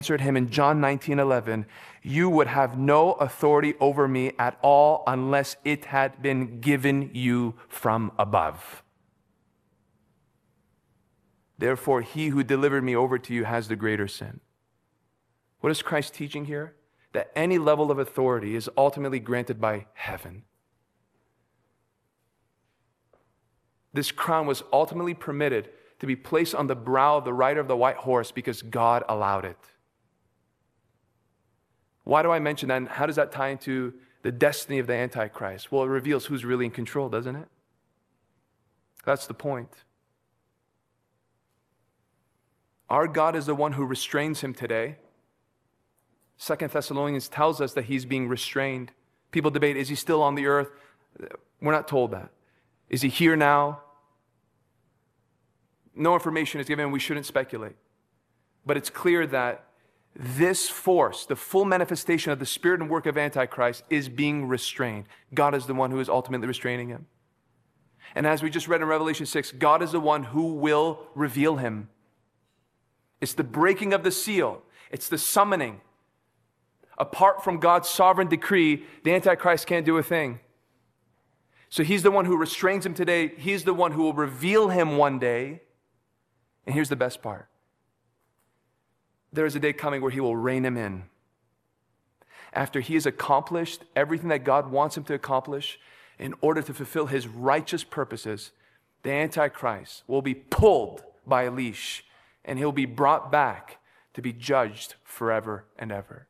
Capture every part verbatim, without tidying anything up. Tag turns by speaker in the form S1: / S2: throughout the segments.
S1: answered him in John nineteen eleven, you would have no authority over me at all unless it had been given you from above. Therefore, he who delivered me over to you has the greater sin. What is Christ teaching here? That any level of authority is ultimately granted by heaven. This crown was ultimately permitted to be placed on the brow of the rider of the white horse because God allowed it. Why do I mention that? And how does that tie into the destiny of the Antichrist? Well, it reveals who's really in control, doesn't it? That's the point. Our God is the one who restrains him today. Second Thessalonians tells us that he's being restrained. People debate, is he still on the earth? We're not told that. Is he here now? No information is given, we shouldn't speculate. But it's clear that this force, the full manifestation of the spirit and work of Antichrist, is being restrained. God is the one who is ultimately restraining him. And as we just read in Revelation six, God is the one who will reveal him. It's the breaking of the seal. It's the summoning. Apart from God's sovereign decree, the Antichrist can't do a thing. So he's the one who restrains him today. He's the one who will reveal him one day. And here's the best part. There is a day coming where he will rein him in. After he has accomplished everything that God wants him to accomplish in order to fulfill his righteous purposes, the Antichrist will be pulled by a leash and he'll be brought back to be judged forever and ever.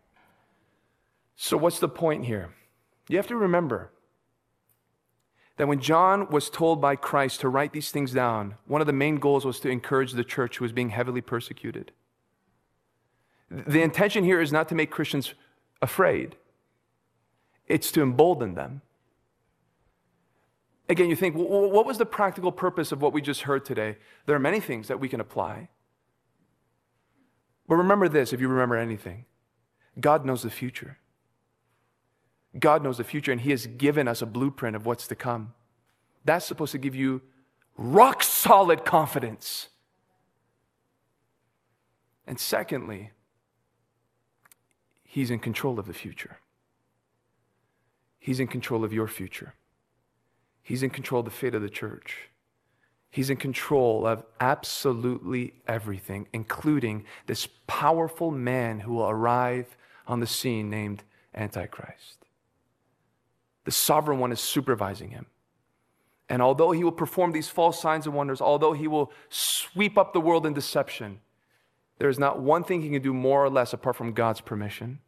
S1: So what's the point here? You have to remember that when John was told by Christ to write these things down, one of the main goals was to encourage the church who was being heavily persecuted. The intention here is not to make Christians afraid. It's to embolden them. Again, you think, well, what was the practical purpose of what we just heard today? There are many things that we can apply. But remember this, if you remember anything. God knows the future. God knows the future, and he has given us a blueprint of what's to come. That's supposed to give you rock solid confidence. And secondly, he's in control of the future. He's in control of your future. He's in control of the fate of the church. He's in control of absolutely everything, including this powerful man who will arrive on the scene named Antichrist. The sovereign one is supervising him. And although he will perform these false signs and wonders, although he will sweep up the world in deception, there is not one thing he can do more or less apart from God's permission.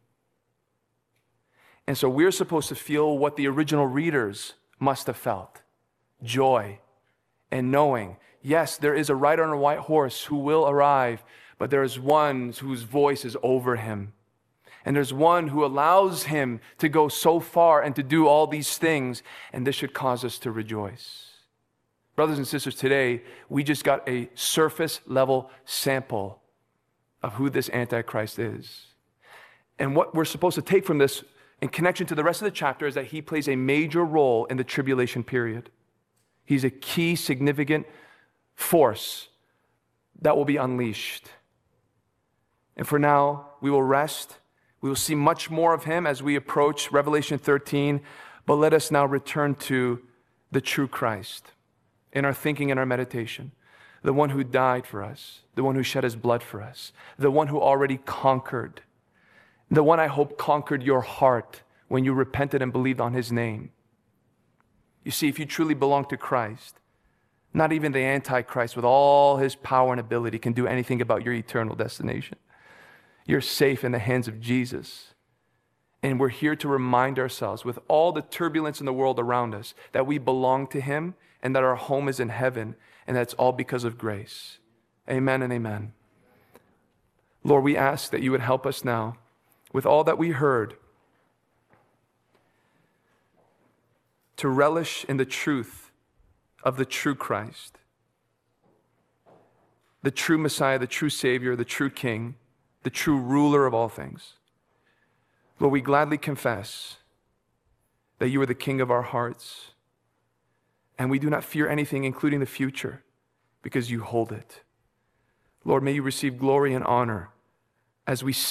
S1: And so we're supposed to feel what the original readers must have felt. Joy and knowing, yes, there is a rider on a white horse who will arrive, but there is one whose voice is over him. And there's one who allows him to go so far and to do all these things, and this should cause us to rejoice. Brothers and sisters, today, we just got a surface level sample of who this Antichrist is. And what we're supposed to take from this in connection to the rest of the chapter is that he plays a major role in the tribulation period. He's a key, significant force that will be unleashed. And for now, we will rest. We will see much more of him as we approach Revelation thirteen, but let us now return to the true Christ in our thinking and our meditation. The one who died for us, the one who shed his blood for us, the one who already conquered, the one I hope conquered your heart when you repented and believed on his name. You see, if you truly belong to Christ, not even the Antichrist with all his power and ability can do anything about your eternal destination. You're safe in the hands of Jesus. And we're here to remind ourselves, with all the turbulence in the world around us, that we belong to him and that our home is in heaven, and that's all because of grace. Amen and amen. Lord, we ask that you would help us now with all that we heard to relish in the truth of the true Christ, the true Messiah, the true Savior, the true King, the true ruler of all things. Lord, we gladly confess that you are the King of our hearts, and we do not fear anything, including the future, because you hold it. Lord, may you receive glory and honor as we